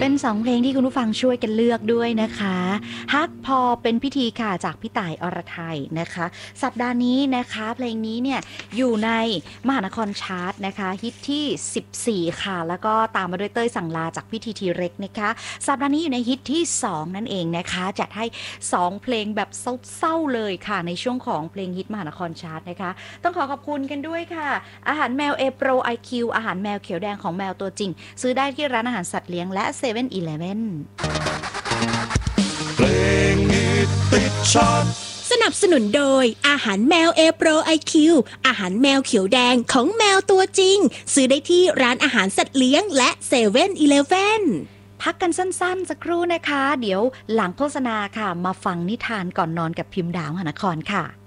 เป็น2เพลงที่คุณผู้ฟังช่วยกันเลือกด้วยนะคะฮักพอเป็นพิธีค่ะจากพี่ต่ายอรไทยนะคะสัปดาห์นี้นะคะเพลงนี้เนี่ยอยู่ในมหานครชาร์ตนะคะฮิตที่14ค่ะแล้วก็ตามมาด้วยเต้ยสั่งลาจากพี่ทีเร็กนะคะสัปดาห์นี้อยู่ในฮิตที่2นั่นเองนะคะจัดให้2เพลงแบบเศร้าๆเลยค่ะในช่วงของเพลงฮิตมหานครชาร์ตนะคะต้องขอขอบคุณกันด้วยค่ะอาหารแมวเอโปรไอคิวอาหารแมวเขียวแดงของแมวตัวจริงซื้อได้ที่ร้านอาหารสัตว์เลี้ยงและ7-Eleven เพลงฮิตติดชาร์ตสนับสนุนโดยอาหารแมวเอโปรไอคิวอาหารแมวเขียวแดงของแมวตัวจริงซื้อได้ที่ร้านอาหารสัตว์เลี้ยงและ7-Eleven พักกันสั้นๆสักครู่นะคะเดี๋ยวหลังโฆษณาค่ะมาฟังนิทานก่อนนอนกับพิมพ์ดาวหานครค่ะ